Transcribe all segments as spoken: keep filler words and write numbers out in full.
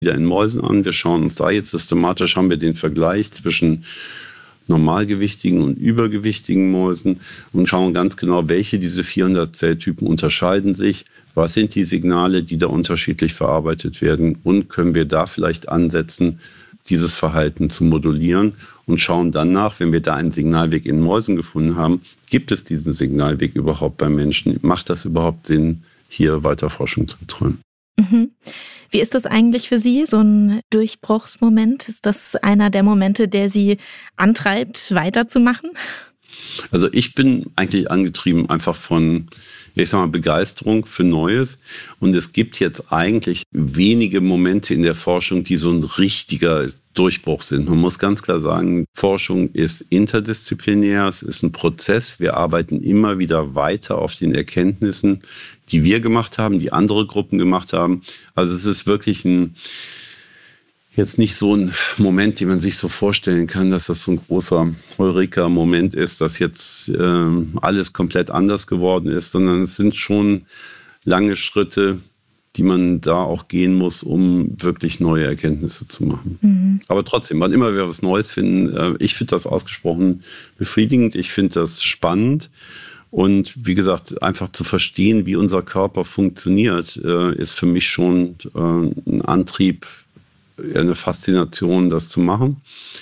wieder in Mäusen an. Wir schauen uns da jetzt systematisch, haben wir den Vergleich zwischen normalgewichtigen und übergewichtigen Mäusen und schauen ganz genau, welche diese vierhundert Zelltypen unterscheiden sich. Was sind die Signale, die da unterschiedlich verarbeitet werden? Und können wir da vielleicht ansetzen, dieses Verhalten zu modulieren und schauen dann nach, wenn wir da einen Signalweg in Mäusen gefunden haben, gibt es diesen Signalweg überhaupt beim Menschen? Macht das überhaupt Sinn, hier weiter Forschung zu betreiben? Mhm. Wie ist das eigentlich für Sie, so ein Durchbruchsmoment? Ist das einer der Momente, der Sie antreibt, weiterzumachen? Also ich bin eigentlich angetrieben einfach von, ich sag mal, Begeisterung für Neues. Und es gibt jetzt eigentlich wenige Momente in der Forschung, die so ein richtiger Durchbruch sind. Man muss ganz klar sagen, Forschung ist interdisziplinär, es ist ein Prozess. Wir arbeiten immer wieder weiter auf den Erkenntnissen, die wir gemacht haben, die andere Gruppen gemacht haben. Also es ist wirklich ein Jetzt nicht so ein Moment, den man sich so vorstellen kann, dass das so ein großer Heureka-Moment ist, dass jetzt äh, alles komplett anders geworden ist, sondern es sind schon lange Schritte, die man da auch gehen muss, um wirklich neue Erkenntnisse zu machen. Mhm. Aber trotzdem, wann immer wir was Neues finden, äh, ich finde das ausgesprochen befriedigend, ich finde das spannend. Und wie gesagt, einfach zu verstehen, wie unser Körper funktioniert, äh, ist für mich schon äh, ein Antrieb, eine Faszination, das zu machen.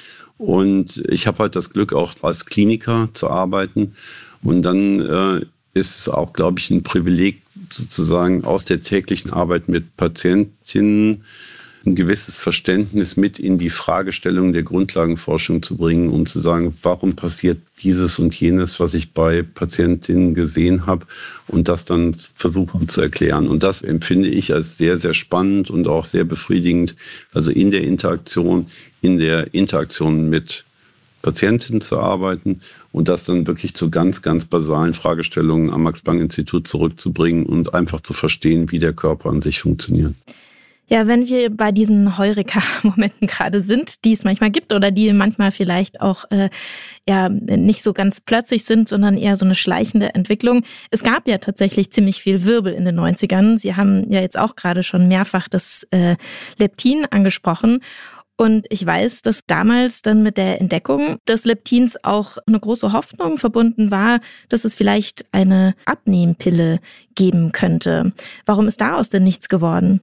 Und ich habe halt das Glück, auch als Kliniker zu arbeiten. Und dann äh, ist es auch, glaube ich, ein Privileg, sozusagen aus der täglichen Arbeit mit Patientinnen ein gewisses Verständnis mit in die Fragestellung der Grundlagenforschung zu bringen, um zu sagen, warum passiert dieses und jenes, was ich bei Patientinnen gesehen habe, und das dann versuchen zu erklären. Und das empfinde ich als sehr, sehr spannend und auch sehr befriedigend. Also in der Interaktion, in der Interaktion mit Patientinnen zu arbeiten und das dann wirklich zu ganz, ganz basalen Fragestellungen am Max-Planck-Institut zurückzubringen und einfach zu verstehen, wie der Körper an sich funktioniert. Ja, wenn wir bei diesen Heureka-Momenten gerade sind, die es manchmal gibt oder die manchmal vielleicht auch äh, ja nicht so ganz plötzlich sind, sondern eher so eine schleichende Entwicklung. Es gab ja tatsächlich ziemlich viel Wirbel in den neunzigern. Sie haben ja jetzt auch gerade schon mehrfach das äh, Leptin angesprochen. Und ich weiß, dass damals dann mit der Entdeckung des Leptins auch eine große Hoffnung verbunden war, dass es vielleicht eine Abnehmpille geben könnte. Warum ist daraus denn nichts geworden?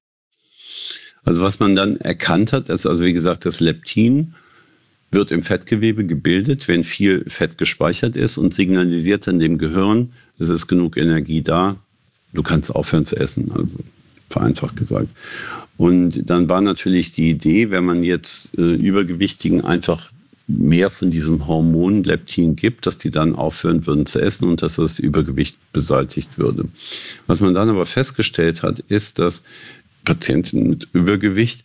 Also was man dann erkannt hat, ist also wie gesagt, das Leptin wird im Fettgewebe gebildet, wenn viel Fett gespeichert ist und signalisiert dann dem Gehirn, es ist genug Energie da, du kannst aufhören zu essen, also vereinfacht gesagt. Und dann war natürlich die Idee, wenn man jetzt äh, Übergewichtigen einfach mehr von diesem Hormon Leptin gibt, dass die dann aufhören würden zu essen und dass das Übergewicht beseitigt würde. Was man dann aber festgestellt hat, ist, dass Patienten mit Übergewicht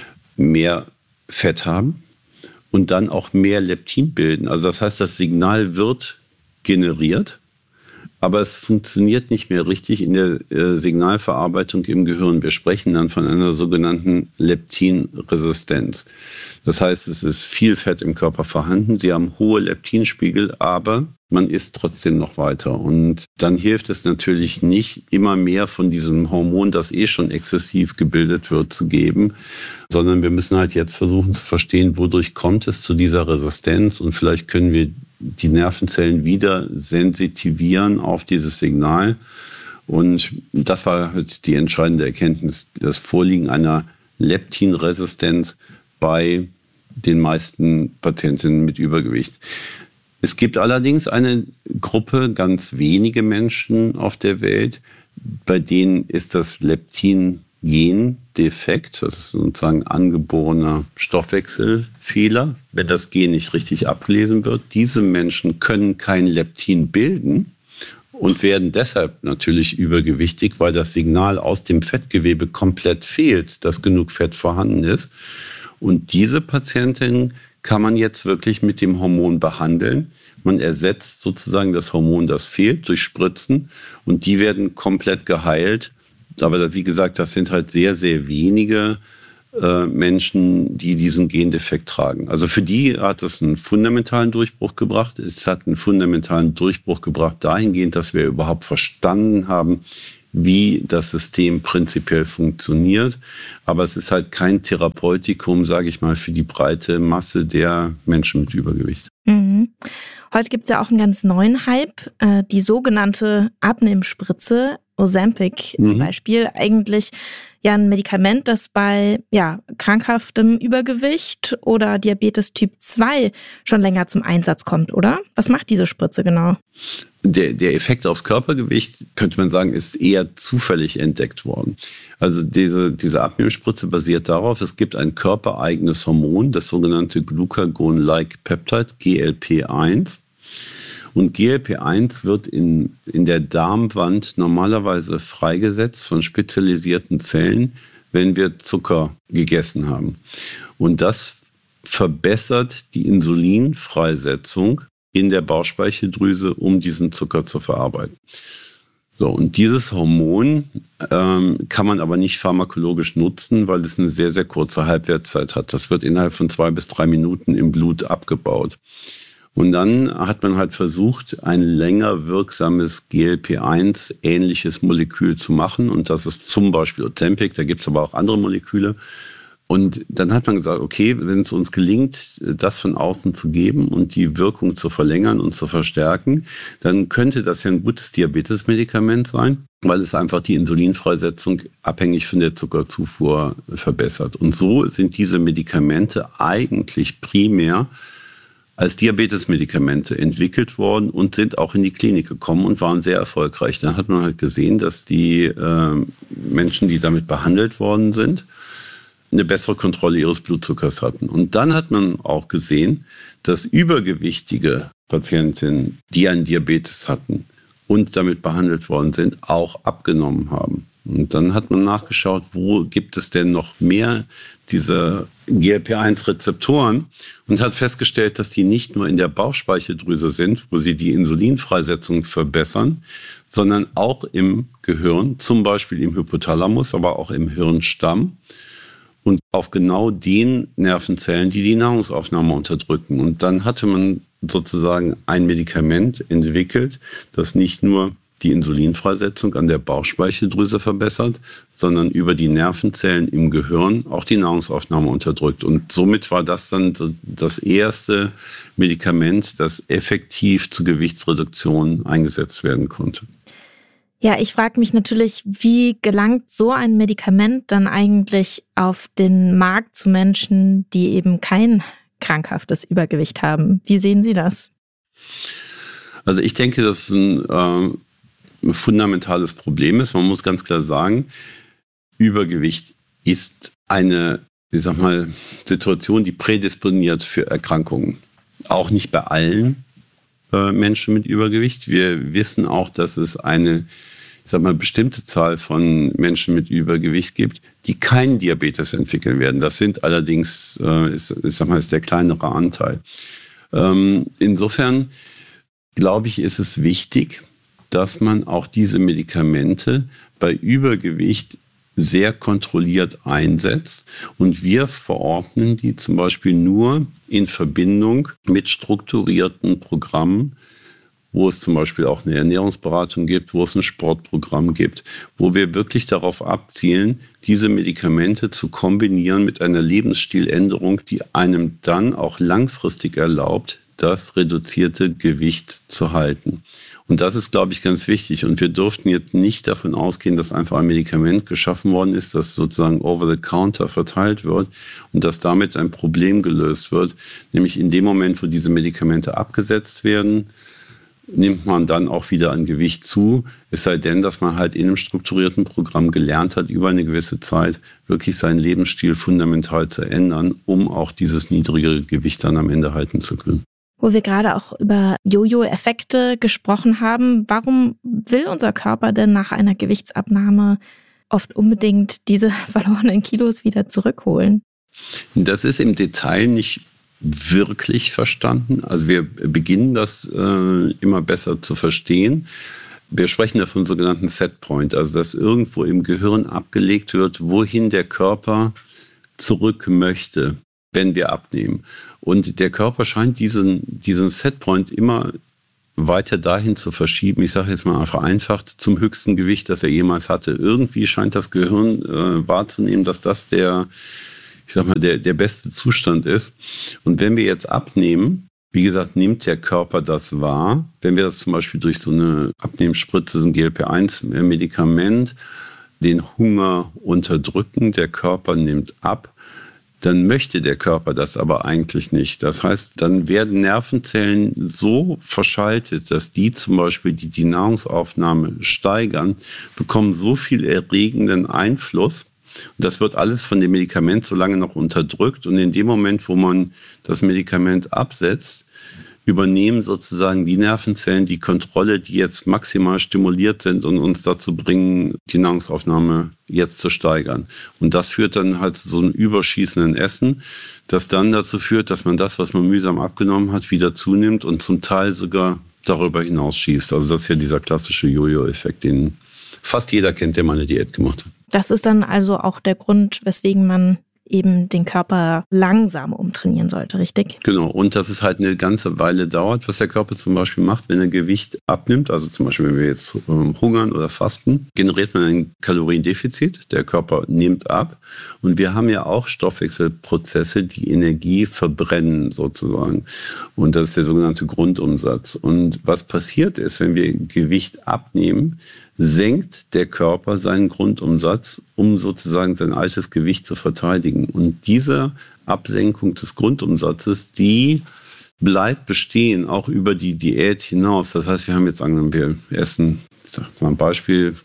mehr Fett haben und dann auch mehr Leptin bilden. Also das heißt, das Signal wird generiert, aber es funktioniert nicht mehr richtig in der äh, Signalverarbeitung im Gehirn. Wir sprechen dann von einer sogenannten Leptinresistenz. Das heißt, es ist viel Fett im Körper vorhanden, sie haben hohe Leptinspiegel, aber man isst trotzdem noch weiter. Und dann hilft es natürlich nicht, immer mehr von diesem Hormon, das eh schon exzessiv gebildet wird, zu geben, sondern wir müssen halt jetzt versuchen zu verstehen, wodurch kommt es zu dieser Resistenz, und vielleicht können wir die Nervenzellen wieder sensitivieren auf dieses Signal. Und das war halt die entscheidende Erkenntnis, das Vorliegen einer Leptinresistenz bei den meisten Patientinnen mit Übergewicht. Es gibt allerdings eine Gruppe, ganz wenige Menschen auf der Welt, bei denen ist das Leptin-Gen defekt. Das ist sozusagen ein angeborener Stoffwechselfehler, wenn das Gen nicht richtig abgelesen wird. Diese Menschen können kein Leptin bilden und werden deshalb natürlich übergewichtig, weil das Signal aus dem Fettgewebe komplett fehlt, dass genug Fett vorhanden ist. Und diese Patientinnen kann man jetzt wirklich mit dem Hormon behandeln. Man ersetzt sozusagen das Hormon, das fehlt, durch Spritzen, und die werden komplett geheilt. Aber wie gesagt, das sind halt sehr, sehr wenige äh, Menschen, die diesen Gendefekt tragen. Also für die hat es einen fundamentalen Durchbruch gebracht. Es hat einen fundamentalen Durchbruch gebracht dahingehend, dass wir überhaupt verstanden haben, wie das System prinzipiell funktioniert. Aber es ist halt kein Therapeutikum, sage ich mal, für die breite Masse der Menschen mit Übergewicht. Mhm. Heute gibt es ja auch einen ganz neuen Hype, äh, die sogenannte Abnehmspritze, Ozempic zum mhm. Beispiel. Eigentlich ja ein Medikament, das bei ja, krankhaftem Übergewicht oder Diabetes Typ zwei schon länger zum Einsatz kommt, oder? Was macht diese Spritze genau? Der, der Effekt aufs Körpergewicht, könnte man sagen, ist eher zufällig entdeckt worden. Also diese, diese Abnehmspritze basiert darauf, es gibt ein körpereigenes Hormon, das sogenannte Glucagon-like Peptide, G L P eins. Und G L P eins wird in, in der Darmwand normalerweise freigesetzt von spezialisierten Zellen, wenn wir Zucker gegessen haben. Und das verbessert die Insulinfreisetzung in der Bauchspeicheldrüse, um diesen Zucker zu verarbeiten. So, und dieses Hormon ähm, kann man aber nicht pharmakologisch nutzen, weil es eine sehr, sehr kurze Halbwertszeit hat. Das wird innerhalb von zwei bis drei Minuten im Blut abgebaut. Und dann hat man halt versucht, ein länger wirksames G L P eins ähnliches Molekül zu machen. Und das ist zum Beispiel Ozempic, da gibt es aber auch andere Moleküle. Und dann hat man gesagt, okay, wenn es uns gelingt, das von außen zu geben und die Wirkung zu verlängern und zu verstärken, dann könnte das ja ein gutes Diabetesmedikament sein, weil es einfach die Insulinfreisetzung abhängig von der Zuckerzufuhr verbessert. Und so sind diese Medikamente eigentlich primär als Diabetesmedikamente entwickelt worden und sind auch in die Klinik gekommen und waren sehr erfolgreich. Dann hat man halt gesehen, dass die äh, Menschen, die damit behandelt worden sind, eine bessere Kontrolle ihres Blutzuckers hatten. Und dann hat man auch gesehen, dass übergewichtige Patientinnen, die einen Diabetes hatten und damit behandelt worden sind, auch abgenommen haben. Und dann hat man nachgeschaut, wo gibt es denn noch mehr diese G L P eins Rezeptoren und hat festgestellt, dass die nicht nur in der Bauchspeicheldrüse sind, wo sie die Insulinfreisetzung verbessern, sondern auch im Gehirn, zum Beispiel im Hypothalamus, aber auch im Hirnstamm. Und auf genau den Nervenzellen, die die Nahrungsaufnahme unterdrücken. Und dann hatte man sozusagen ein Medikament entwickelt, das nicht nur die Insulinfreisetzung an der Bauchspeicheldrüse verbessert, sondern über die Nervenzellen im Gehirn auch die Nahrungsaufnahme unterdrückt. Und somit war das dann das erste Medikament, das effektiv zur Gewichtsreduktion eingesetzt werden konnte. Ja, ich frage mich natürlich, wie gelangt so ein Medikament dann eigentlich auf den Markt zu Menschen, die eben kein krankhaftes Übergewicht haben? Wie sehen Sie das? Also ich denke, dass es ein, äh, ein fundamentales Problem ist. Man muss ganz klar sagen, Übergewicht ist eine, ich sag mal, Situation, die prädisponiert für Erkrankungen. Auch nicht bei allen äh, Menschen mit Übergewicht. Wir wissen auch, dass es eine ich sag mal, bestimmte Zahl von Menschen mit Übergewicht gibt, die keinen Diabetes entwickeln werden. Das sind allerdings, äh, ist, ich sag mal, ist der kleinere Anteil. Ähm, insofern glaube ich, ist es wichtig, dass man auch diese Medikamente bei Übergewicht sehr kontrolliert einsetzt. Und wir verordnen die zum Beispiel nur in Verbindung mit strukturierten Programmen, wo es zum Beispiel auch eine Ernährungsberatung gibt, wo es ein Sportprogramm gibt, wo wir wirklich darauf abzielen, diese Medikamente zu kombinieren mit einer Lebensstiländerung, die einem dann auch langfristig erlaubt, das reduzierte Gewicht zu halten. Und das ist, glaube ich, ganz wichtig. Und wir durften jetzt nicht davon ausgehen, dass einfach ein Medikament geschaffen worden ist, das sozusagen over the counter verteilt wird und dass damit ein Problem gelöst wird. Nämlich in dem Moment, wo diese Medikamente abgesetzt werden, nimmt man dann auch wieder an Gewicht zu, es sei denn, dass man halt in einem strukturierten Programm gelernt hat, über eine gewisse Zeit wirklich seinen Lebensstil fundamental zu ändern, um auch dieses niedrigere Gewicht dann am Ende halten zu können. Wo wir gerade auch über Jojo-Effekte gesprochen haben, warum will unser Körper denn nach einer Gewichtsabnahme oft unbedingt diese verlorenen Kilos wieder zurückholen? Das ist im Detail nicht wirklich verstanden. Also wir beginnen das äh, immer besser zu verstehen. Wir sprechen da von sogenannten Setpoint, also dass irgendwo im Gehirn abgelegt wird, wohin der Körper zurück möchte, wenn wir abnehmen. Und der Körper scheint diesen, diesen Setpoint immer weiter dahin zu verschieben, ich sage jetzt mal vereinfacht, zum höchsten Gewicht, das er jemals hatte. Irgendwie scheint das Gehirn äh, wahrzunehmen, dass das der, ich sag mal, der, der beste Zustand ist. Und wenn wir jetzt abnehmen, wie gesagt, nimmt der Körper das wahr. Wenn wir das zum Beispiel durch so eine Abnehmspritze, so ein G L P eins Medikament, den Hunger unterdrücken, der Körper nimmt ab, dann möchte der Körper das aber eigentlich nicht. Das heißt, dann werden Nervenzellen so verschaltet, dass die zum Beispiel, die die Nahrungsaufnahme steigern, bekommen so viel erregenden Einfluss. Und das wird alles von dem Medikament so lange noch unterdrückt. Und in dem Moment, wo man das Medikament absetzt, übernehmen sozusagen die Nervenzellen die Kontrolle, die jetzt maximal stimuliert sind und uns dazu bringen, die Nahrungsaufnahme jetzt zu steigern. Und das führt dann halt zu so einem überschießenden Essen, das dann dazu führt, dass man das, was man mühsam abgenommen hat, wieder zunimmt und zum Teil sogar darüber hinaus schießt. Also das ist ja dieser klassische Jojo-Effekt, den fast jeder kennt, der mal eine Diät gemacht hat. Das ist dann also auch der Grund, weswegen man eben den Körper langsam umtrainieren sollte, richtig? Genau, und dass es halt eine ganze Weile dauert, was der Körper zum Beispiel macht, wenn er Gewicht abnimmt. Also zum Beispiel, wenn wir jetzt ähm, hungern oder fasten, generiert man ein Kaloriendefizit. Der Körper nimmt ab. Und wir haben ja auch Stoffwechselprozesse, die Energie verbrennen sozusagen. Und das ist der sogenannte Grundumsatz. Und was passiert ist, wenn wir Gewicht abnehmen, senkt der Körper seinen Grundumsatz, um sozusagen sein altes Gewicht zu verteidigen. Und diese Absenkung des Grundumsatzes, die bleibt bestehen, auch über die Diät hinaus. Das heißt, wir haben jetzt angenommen, wir essen, ich sag mal ein Beispiel,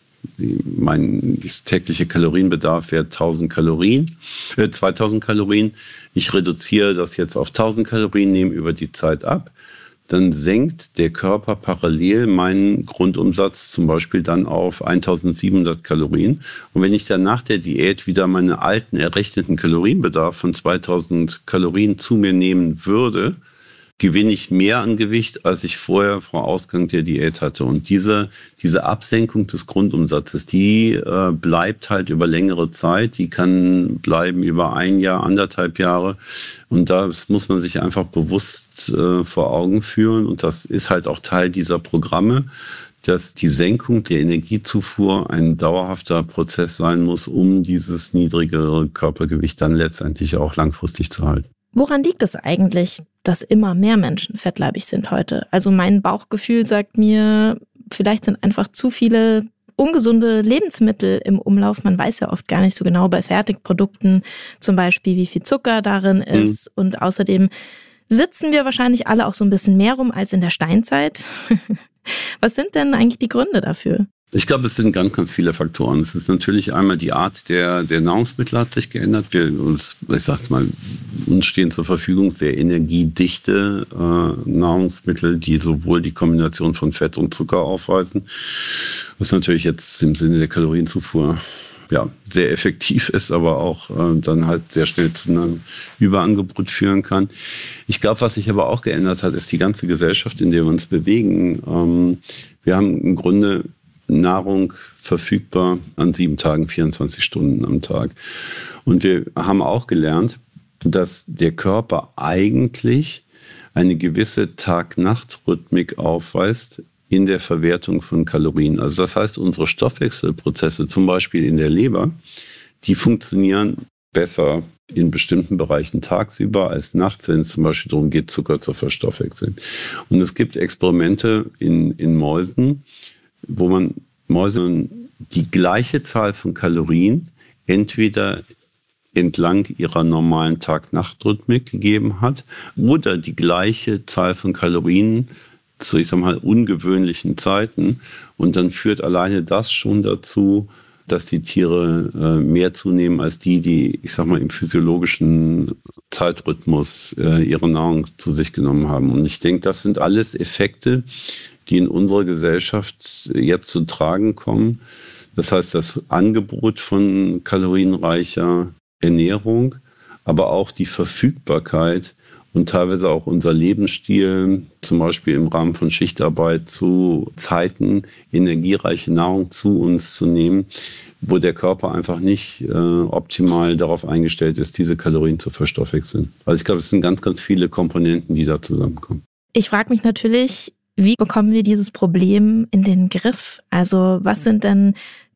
mein täglicher Kalorienbedarf wäre tausend Kalorien, äh, zweitausend Kalorien. Ich reduziere das jetzt auf tausend Kalorien, nehme über die Zeit ab. Dann senkt der Körper parallel meinen Grundumsatz zum Beispiel dann auf eintausendsiebenhundert Kalorien. Und wenn ich dann nach der Diät wieder meinen alten errechneten Kalorienbedarf von zweitausend Kalorien zu mir nehmen würde, gewinne ich mehr an Gewicht, als ich vorher vor Ausgang der Diät hatte. Und diese, diese Absenkung des Grundumsatzes, die äh, bleibt halt über längere Zeit. Die kann bleiben über ein Jahr, anderthalb Jahre. Und das muss man sich einfach bewusst äh, vor Augen führen. Und das ist halt auch Teil dieser Programme, dass die Senkung der Energiezufuhr ein dauerhafter Prozess sein muss, um dieses niedrigere Körpergewicht dann letztendlich auch langfristig zu halten. Woran liegt es eigentlich, dass immer mehr Menschen fettleibig sind heute? Also mein Bauchgefühl sagt mir, vielleicht sind einfach zu viele ungesunde Lebensmittel im Umlauf. Man weiß ja oft gar nicht so genau bei Fertigprodukten zum Beispiel, wie viel Zucker darin ist. Mhm. Und außerdem sitzen wir wahrscheinlich alle auch so ein bisschen mehr rum als in der Steinzeit. Was sind denn eigentlich die Gründe dafür? Ich glaube, es sind ganz, ganz viele Faktoren. Es ist natürlich einmal die Art der, der Nahrungsmittel hat sich geändert. Wir uns, ich sag mal, uns stehen zur Verfügung sehr energiedichte äh, Nahrungsmittel, die sowohl die Kombination von Fett und Zucker aufweisen, was natürlich jetzt im Sinne der Kalorienzufuhr ja, sehr effektiv ist, aber auch äh, dann halt sehr schnell zu einem Überangebot führen kann. Ich glaube, was sich aber auch geändert hat, ist die ganze Gesellschaft, in der wir uns bewegen. Ähm, wir haben im Grunde Nahrung verfügbar an sieben Tagen, vierundzwanzig Stunden am Tag. Und wir haben auch gelernt, dass der Körper eigentlich eine gewisse Tag-Nacht-Rhythmik aufweist in der Verwertung von Kalorien. Also das heißt, unsere Stoffwechselprozesse, zum Beispiel in der Leber, die funktionieren besser in bestimmten Bereichen tagsüber als nachts, wenn es zum Beispiel darum geht, Zucker zu verstoffwechseln. Und es gibt Experimente in, in Mäusen, wo man Mäusen die gleiche Zahl von Kalorien entweder entlang ihrer normalen Tag-Nacht-Rhythmik gegeben hat oder die gleiche Zahl von Kalorien zu, ich sag mal, ungewöhnlichen Zeiten. Und dann führt alleine das schon dazu, dass die Tiere äh, mehr zunehmen als die, die, ich sag mal, im physiologischen Zeitrhythmus äh, ihre Nahrung zu sich genommen haben. Und ich denke, das sind alles Effekte, die in unserer Gesellschaft jetzt zu tragen kommen. Das heißt, das Angebot von kalorienreicher Ernährung, aber auch die Verfügbarkeit und teilweise auch unser Lebensstil, zum Beispiel im Rahmen von Schichtarbeit zu Zeiten energiereiche Nahrung zu uns zu nehmen, wo der Körper einfach nicht äh, optimal darauf eingestellt ist, diese Kalorien zu verstoffwechseln. Also ich glaube, es sind ganz, ganz viele Komponenten, die da zusammenkommen. Ich frage mich natürlich, Wie bekommen wir dieses Problem in den Griff? Also was sind denn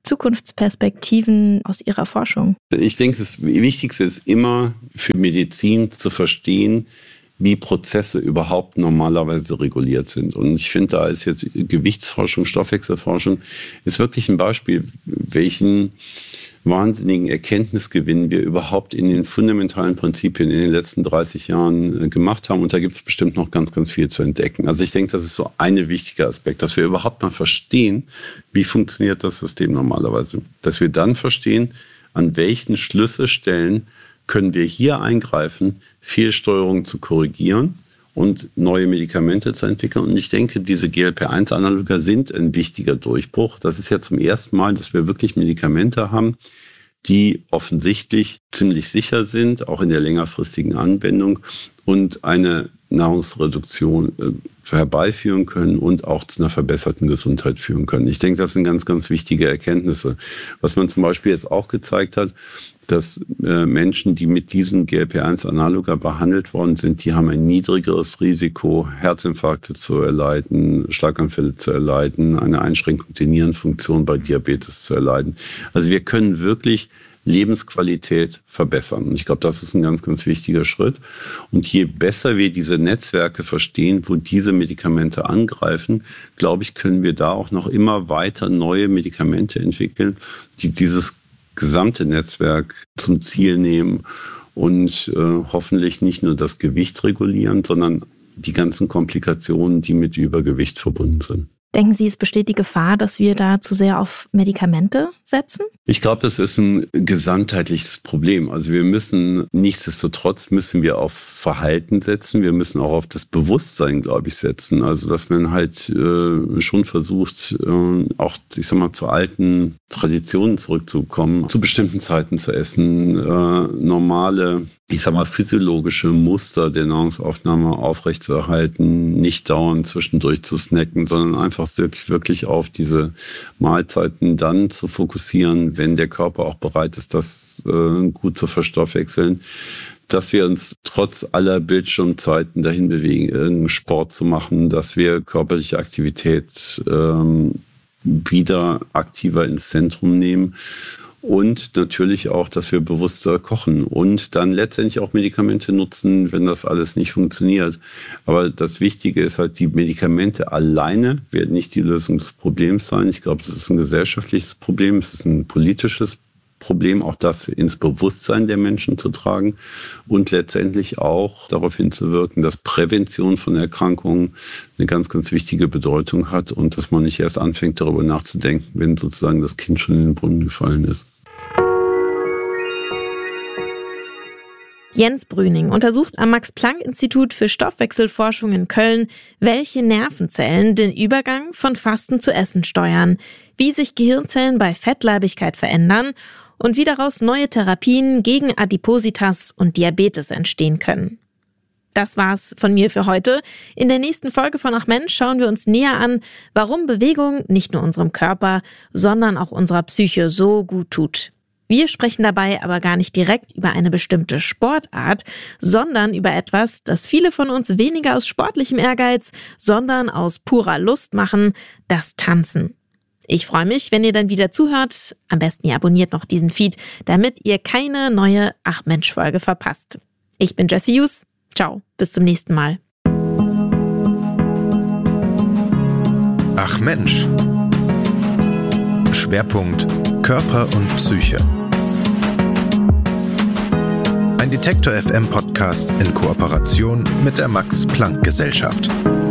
Zukunftsperspektiven aus Ihrer Forschung? Ich denke, das Wichtigste ist immer für Medizin zu verstehen, wie Prozesse überhaupt normalerweise reguliert sind. Und ich finde, da ist jetzt Gewichtsforschung, Stoffwechselforschung, ist wirklich ein Beispiel, welchen wahnsinnigen Erkenntnisgewinn wir überhaupt in den fundamentalen Prinzipien in den letzten dreißig Jahren gemacht haben. Und da gibt es bestimmt noch ganz, ganz viel zu entdecken. Also ich denke, das ist so ein wichtiger Aspekt, dass wir überhaupt mal verstehen, wie funktioniert das System normalerweise. Dass wir dann verstehen, an welchen Schlüsselstellen können wir hier eingreifen, Fehlsteuerung zu korrigieren und neue Medikamente zu entwickeln. Und ich denke, diese G L P eins Analoga sind ein wichtiger Durchbruch. Das ist ja zum ersten Mal, dass wir wirklich Medikamente haben, die offensichtlich ziemlich sicher sind, auch in der längerfristigen Anwendung und eine Nahrungsreduktion äh, herbeiführen können und auch zu einer verbesserten Gesundheit führen können. Ich denke, das sind ganz, ganz wichtige Erkenntnisse. Was man zum Beispiel jetzt auch gezeigt hat, dass äh, Menschen, die mit diesen G L P eins Analoga behandelt worden sind, die haben ein niedrigeres Risiko, Herzinfarkte zu erleiden, Schlaganfälle zu erleiden, eine Einschränkung der Nierenfunktion bei Diabetes zu erleiden. Also wir können wirklich Lebensqualität verbessern. Und ich glaube, das ist ein ganz, ganz wichtiger Schritt. Und je besser wir diese Netzwerke verstehen, wo diese Medikamente angreifen, glaube ich, können wir da auch noch immer weiter neue Medikamente entwickeln, die dieses gesamte Netzwerk zum Ziel nehmen und äh, hoffentlich nicht nur das Gewicht regulieren, sondern die ganzen Komplikationen, die mit Übergewicht verbunden sind. Denken Sie, es besteht die Gefahr, dass wir da zu sehr auf Medikamente setzen? Ich glaube, das ist ein gesamtheitliches Problem. Also wir müssen, nichtsdestotrotz müssen wir auf Verhalten setzen. Wir müssen auch auf das Bewusstsein, glaube ich, setzen. Also dass man halt äh, schon versucht, äh, auch, ich sag mal, zu alten Traditionen zurückzukommen, zu bestimmten Zeiten zu essen, äh, normale, ich sag mal, physiologische Muster der Nahrungsaufnahme aufrechtzuerhalten, nicht dauernd zwischendurch zu snacken, sondern einfach wirklich, wirklich auf diese Mahlzeiten dann zu fokussieren, wenn der Körper auch bereit ist, das äh, gut zu verstoffwechseln, dass wir uns trotz aller Bildschirmzeiten dahin bewegen, irgendeinen Sport zu machen, dass wir körperliche Aktivität ähm, wieder aktiver ins Zentrum nehmen. Und natürlich auch, dass wir bewusster kochen und dann letztendlich auch Medikamente nutzen, wenn das alles nicht funktioniert. Aber das Wichtige ist halt, die Medikamente alleine werden nicht die Lösung des Problems sein. Ich glaube, es ist ein gesellschaftliches Problem, es ist ein politisches Problem, auch das ins Bewusstsein der Menschen zu tragen und letztendlich auch darauf hinzuwirken, dass Prävention von Erkrankungen eine ganz, ganz wichtige Bedeutung hat und dass man nicht erst anfängt, darüber nachzudenken, wenn sozusagen das Kind schon in den Brunnen gefallen ist. Jens Brüning untersucht am Max-Planck-Institut für Stoffwechselforschung in Köln, welche Nervenzellen den Übergang von Fasten zu Essen steuern, wie sich Gehirnzellen bei Fettleibigkeit verändern und wie daraus neue Therapien gegen Adipositas und Diabetes entstehen können. Das war's von mir für heute. In der nächsten Folge von Ach Mensch schauen wir uns näher an, warum Bewegung nicht nur unserem Körper, sondern auch unserer Psyche so gut tut. Wir sprechen dabei aber gar nicht direkt über eine bestimmte Sportart, sondern über etwas, das viele von uns weniger aus sportlichem Ehrgeiz, sondern aus purer Lust machen, das Tanzen. Ich freue mich, wenn ihr dann wieder zuhört. Am besten ihr abonniert noch diesen Feed, damit ihr keine neue Ach Mensch-Folge verpasst. Ich bin Jessie Hughes. Ciao, bis zum nächsten Mal. Ach Mensch. Schwerpunkt Körper und Psyche. Ein Detektor F M Podcast in Kooperation mit der Max-Planck-Gesellschaft.